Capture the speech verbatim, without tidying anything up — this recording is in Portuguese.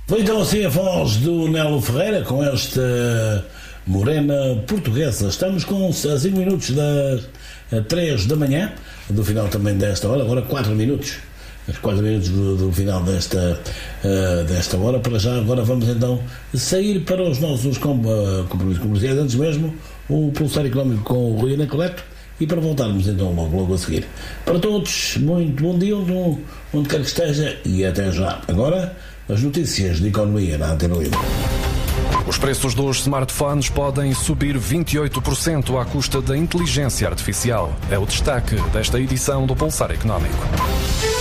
Foi então assim a voz do Nelo Ferreira com esta morena portuguesa. Estamos com cinco minutos das três da manhã, do final também desta hora, agora quatro minutos. Os quatro minutos do, do final desta, uh, desta hora. Para já, agora vamos então sair para os nossos compromissos comerciais. Antes mesmo, o Pulsar Económico com o Rui Anacleto. E para voltarmos então logo, logo a seguir. Para todos, muito bom dia, onde, onde quer que esteja, e até já. Agora, as notícias de economia na Antena Livre. Os preços dos smartphones podem subir vinte e oito por cento à custa da inteligência artificial. É o destaque desta edição do Pulsar Económico.